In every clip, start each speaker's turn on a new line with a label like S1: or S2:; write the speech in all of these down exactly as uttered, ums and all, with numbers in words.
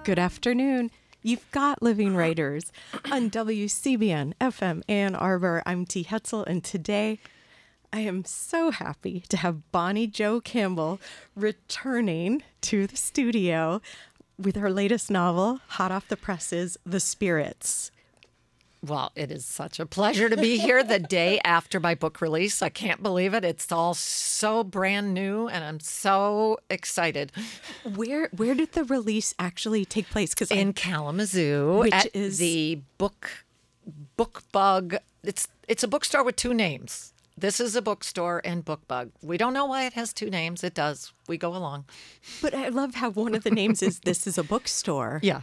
S1: Good afternoon. You've got Living Writers on W C B N F M Ann Arbor. I'm T. Hetzel, and today I am so happy to have Bonnie Jo Campbell returning to the studio with her latest novel, hot off the presses, The Spirits.
S2: Well, it is such a pleasure to be here the day after my book release. I can't believe it. It's all so brand new, and I'm so excited.
S1: Where where did the release actually take place? Because
S2: in Kalamazoo,
S1: which
S2: at
S1: is
S2: the book book bug. It's it's a bookstore with two names. This is a bookstore and Bookbug. We don't know why it has two names. It does. We go along.
S1: But I love how one of the names is This is a Bookstore.
S2: Yeah.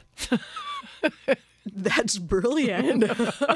S1: That's brilliant.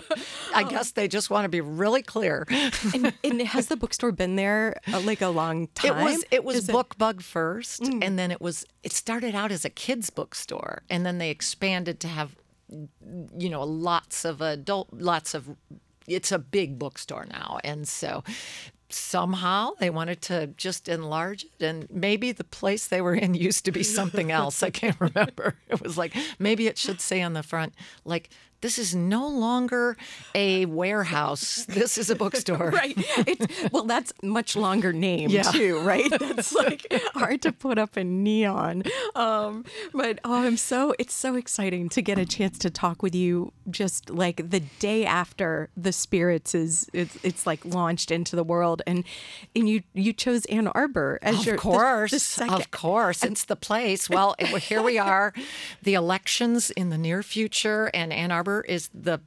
S2: I guess they just want to be really clear.
S1: and, and has the bookstore been there uh, like a long time?
S2: It was it was
S1: Is
S2: Bookbug first,
S1: Mm.
S2: and then it was it started out as a kids bookstore, and then they expanded to have, you know, lots of adult, lots of. It's a big bookstore now, and so somehow they wanted to just enlarge it, and maybe the place they were in used to be something else. I can't remember. It was like, maybe it should say on the front, like, this is no longer a warehouse. This is a bookstore.
S1: Right. It's, well, that's much longer name,
S2: Yeah.
S1: too, right? That's like hard to put up in neon. Um, but oh, I'm so, it's so exciting to get a chance to talk with you just like the day after The Spirits is, it's, it's like launched into the world. And and you you chose Ann Arbor as
S2: Of
S1: your, the-
S2: course,
S1: the second.
S2: of course. It's the place. Well, it, here we are, the elections in the near future, and Ann Arbor is the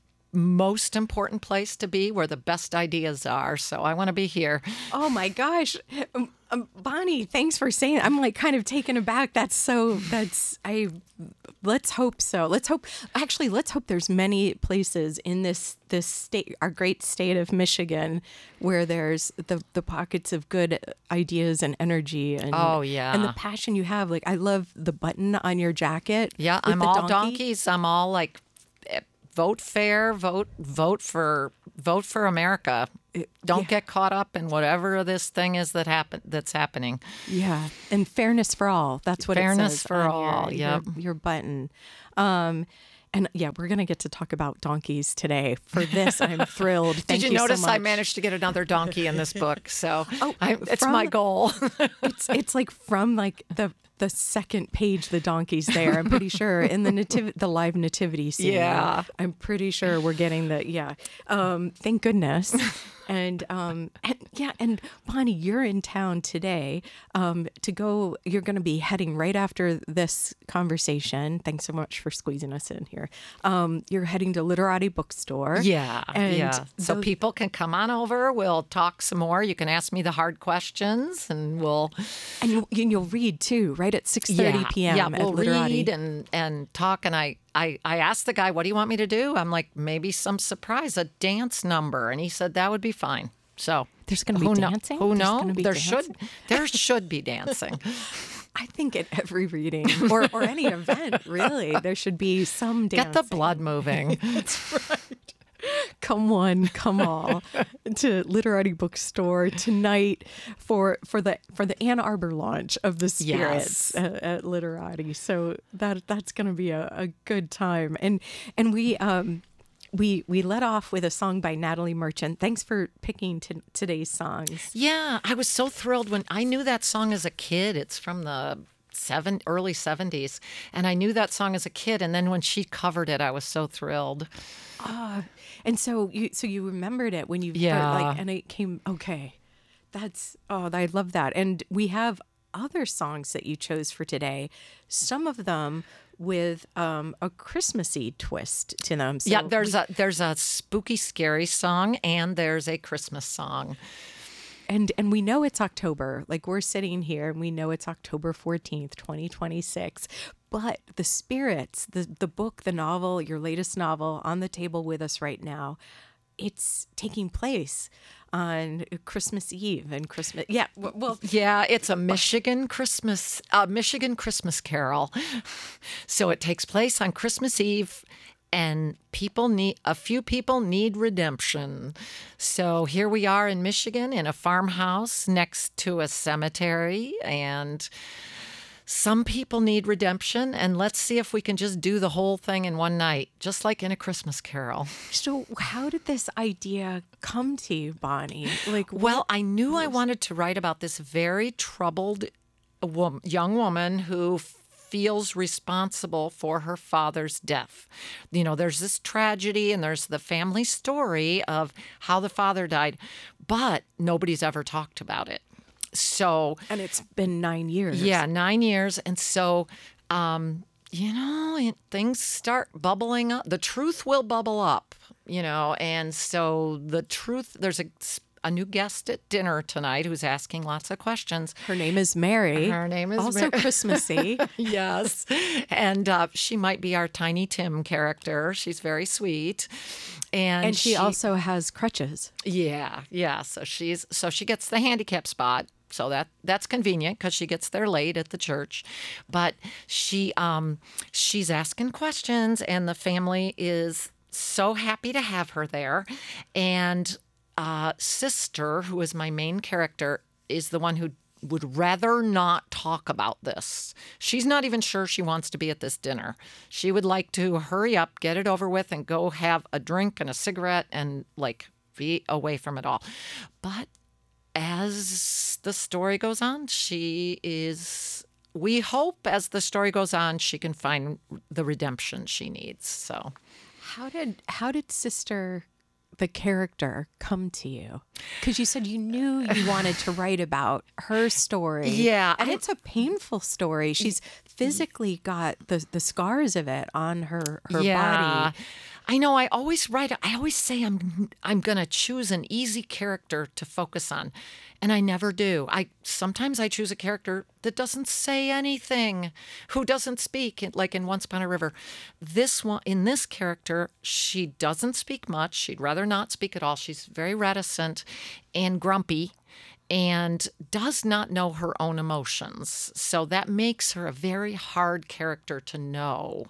S2: most important place to be, where the best ideas are. So I want to be here.
S1: Oh my gosh. Um, um, Bonnie, thanks for saying it. I'm like kind of taken aback. That's so, that's, I, let's hope so. Let's hope, actually, let's hope there's many places in this, this state, our great state of Michigan, where there's the, the pockets of good ideas and energy and,
S2: Oh, yeah.
S1: and the passion you have. Like, I love the button on your jacket.
S2: Yeah,
S1: with
S2: I'm
S1: the
S2: all
S1: donkey.
S2: donkeys. I'm all like, eh, vote fair, vote, vote for, vote for America. Don't
S1: yeah.
S2: get caught up in whatever this thing is that happen that's happening.
S1: Yeah, and fairness for all. That's what
S2: Fairness
S1: it says
S2: for
S1: on
S2: all,
S1: Your,
S2: yep.
S1: your, your button. Um, and yeah, we're gonna get to talk about donkeys today. For this, I'm thrilled. Thank
S2: Did you,
S1: so
S2: notice
S1: much.
S2: I managed to get another donkey in this book? So
S1: Oh,
S2: I, it's
S1: from-
S2: my goal.
S1: It's it's like from like the the second page, the donkey's there. I'm pretty sure in the nativ- the live nativity scene.
S2: Yeah.
S1: I'm pretty sure we're getting the yeah. Um, thank goodness. And um, and yeah, and Bonnie, you're in town today um, to go. You're going to be heading right after this conversation. Thanks so much for squeezing us in here. Um, you're heading to Literati Bookstore.
S2: Yeah,
S1: and
S2: yeah. So
S1: those-
S2: people can come on over. We'll talk some more. You can ask me the hard questions, and we'll
S1: and you, and you'll read too, right at six thirty
S2: yeah,
S1: p.m.
S2: Yeah,
S1: at
S2: we'll
S1: Literati.
S2: read and and talk. And I, I I asked the guy, "What do you want me to do?" I'm like, maybe some surprise, a dance number, and he said that would be fine. So
S1: There's gonna be
S2: who kno-
S1: dancing?
S2: Who
S1: There's
S2: knows?
S1: gonna be
S2: There
S1: dancing?
S2: should there should be dancing.
S1: I think at every reading or, or any event, really, there should be some dancing.
S2: Get the blood moving.
S1: Come one, come all to Literati Bookstore tonight for for the for the Ann Arbor launch of The Spirits
S2: Yes.
S1: at, at Literati. So that that's going to be a, a good time. And and we um we we let off with a song by Natalie Merchant. Thanks for picking t- today's songs.
S2: Yeah, I was so thrilled when I knew that song as a kid. It's from the seven early seventies, and I knew that song as a kid. And then when she covered it, I was so thrilled.
S1: And so you so you remembered it when you
S2: Yeah.
S1: like and it came okay. That's oh I love that. And we have other songs that you chose for today. Some of them with um, a Christmassy twist to them. So
S2: Yeah, there's
S1: we-
S2: a there's a spooky, scary song, and there's a Christmas song.
S1: and and we know it's October. Like we're sitting here and we know it's October fourteenth, twenty twenty-six. But The Spirits, the the book, the novel, your latest novel on the table with us right now, it's taking place on Christmas Eve and Christmas. Yeah, w- well,
S2: Yeah, it's a Michigan Christmas, uh, Michigan Christmas Carol. So it takes place on Christmas Eve, and people need a few people need redemption. So here we are in Michigan in a farmhouse next to a cemetery, and some people need redemption, and let's see if we can just do the whole thing in one night, just like in A Christmas Carol.
S1: So, how did this idea come to you, Bonnie? Like,
S2: Well, I knew I wanted to write about this very troubled wo- young woman who feels responsible for her father's death. You know, there's this tragedy and there's the family story of how the father died, but nobody's ever talked about it. So,
S1: and it's been nine years.
S2: yeah, nine years. And so, um, you know, it, things start bubbling up. The truth will bubble up, you know, and so the truth, there's a a new guest at dinner tonight who's asking lots of questions.
S1: Her name is Mary.
S2: Her name is
S1: also
S2: Mary.
S1: Christmassy.
S2: Yes. And uh, she might be our Tiny Tim character. She's very sweet. And,
S1: And she, also has crutches.
S2: Yeah, yeah. So she's so she gets the handicap spot. So that that's convenient because she gets there late at the church. But she um she's asking questions, and the family is so happy to have her there. And uh, sister, who is my main character, is the one who would rather not talk about this. She's not even sure she wants to be at this dinner. She would like to hurry up, get it over with, and go have a drink and a cigarette and like be away from it all. But as the story goes on, she is, we hope as the story goes on, she can find the redemption she needs. So
S1: How did how did Sister, the character, come to you? Because you said you knew you wanted to write about her story.
S2: Yeah,
S1: and
S2: I-
S1: it's a painful story. She's physically got the the scars of it on her her body.
S2: I know. I always write. I always say I'm I'm gonna choose an easy character to focus on, and I never do. I sometimes I choose a character that doesn't say anything, who doesn't speak, like in Once Upon a River. This one, in this character, she doesn't speak much. She'd rather not speak at all. She's very reticent and grumpy, and does not know her own emotions. So that makes her a very hard character to know.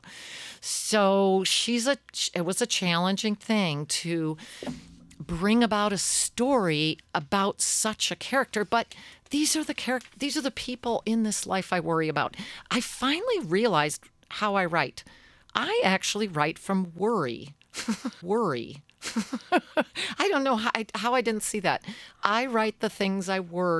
S2: So she's a it was a challenging thing to bring about a story about such a character, but these are the char- these are the people in this life I worry about. I finally realized how I write. I actually write from worry. worry. I don't know how I, how I didn't see that. I write the things I worry